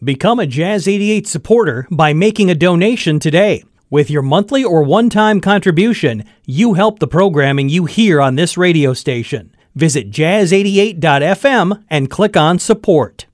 Become a Jazz 88 supporter by making a donation today. With your monthly or one-time contribution, you help the programming you hear on this radio station. Visit jazz88.fm and click on support.